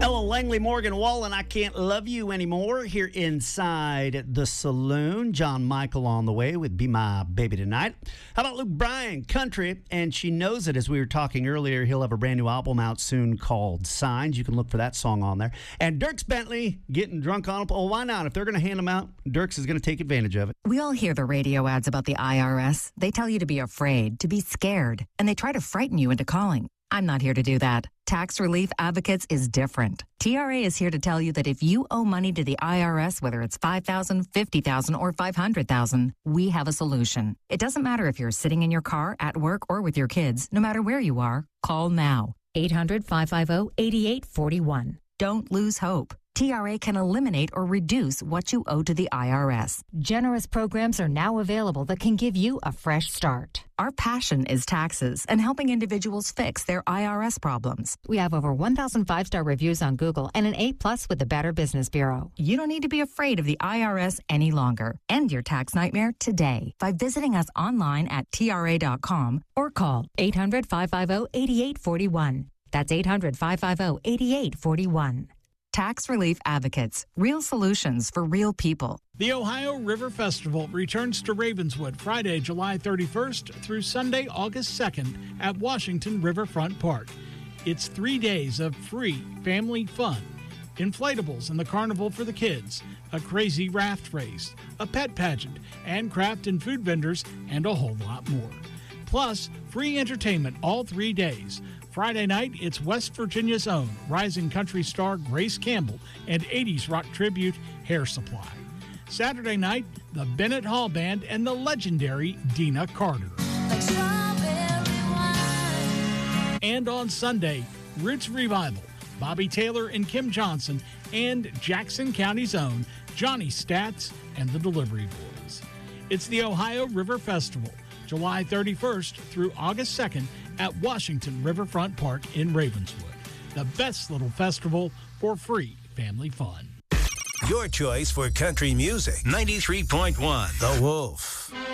Ella Langley, Morgan Wallen, I Can't Love You Anymore here inside the saloon. John Michael on the way with Be My Baby Tonight. How about Luke Bryan, country, and She Knows It. As we were talking earlier, he'll have a brand new album out soon called Signs. You can look for that song on there. And Dierks Bentley, Getting Drunk on it. Oh, why not? If they're going to hand them out, Dierks is going to take advantage of it. We all hear the radio ads about the IRS. They tell you to be afraid, to be scared, and they try to frighten you into calling. I'm not here to do that. Tax Relief Advocates is different. TRA is here to tell you that if you owe money to the IRS, whether it's $5,000, $50,000, or $500,000, we have a solution. It doesn't matter if you're sitting in your car, at work, or with your kids. No matter where you are, call now. 800-550-8841. Don't lose hope. TRA can eliminate or reduce what you owe to the IRS. Generous programs are now available that can give you a fresh start. Our passion is taxes and helping individuals fix their IRS problems. We have over 1,000 five-star reviews on Google and an A+ with the Better Business Bureau. You don't need to be afraid of the IRS any longer. End your tax nightmare today by visiting us online at TRA.com or call 800-550-8841. That's 800-550-8841. Tax Relief Advocates, real solutions for real people. The Ohio River Festival returns to Ravenswood Friday, July 31st through Sunday, August 2nd at Washington Riverfront Park. It's 3 days of free family fun. Inflatables in the carnival for the kids, a crazy raft race, a pet pageant, and craft and food vendors, and a whole lot more. Plus, free entertainment all 3 days. Friday night, it's West Virginia's own rising country star Grace Campbell and 80s rock tribute Hair Supply. Saturday night, the Bennett Hall Band and the legendary Dina Carter. And on Sunday, Roots Revival, Bobby Taylor and Kim Johnson, and Jackson County's own Johnny Stats and the Delivery Boys. It's the Ohio River Festival, July 31st through August 2nd at Washington Riverfront Park in Ravenswood. The best little festival for free family fun. Your choice for country music. 93.1 The Wolf.